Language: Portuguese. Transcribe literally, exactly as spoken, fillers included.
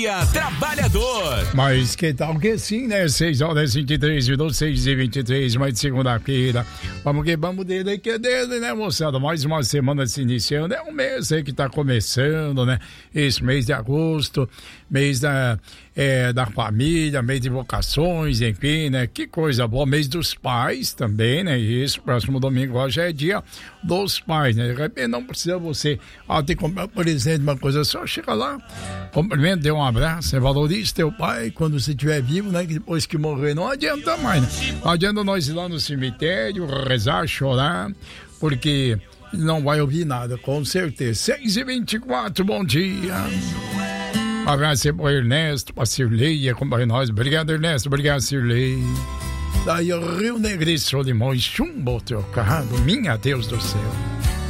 Trabalhador. Mas que tal que sim, né? seis horas e vinte e três minutos, seis e vinte e três, mais de segunda-feira. Vamos que vamos dele que é dele, né, moçada? Mais uma semana se iniciando. É um mês aí que tá começando, né? Esse mês de agosto, mês da, é, da família, mês de vocações, enfim, né? Que coisa boa. Mês dos pais também, né? Isso, próximo domingo ó, já é dia dos pais, né? De repente não precisa você, ah, tem que comprar presente, uma coisa só, chega lá, cumprimenta, dê um abraço, valorize teu pai quando você estiver vivo, né? Que depois que morrer não adianta mais, né? Não adianta nós ir lá no cemitério, rezar, chorar, porque não vai ouvir nada, com certeza. seis e vinte e quatro, bom dia. Um abraço aí pro Ernesto, pra Cirlei, acompanha nós. Obrigado, Ernesto, obrigado, Cirlei. Daí o Rio Negro e Solimões, chumbo trocado, minha Deus do céu.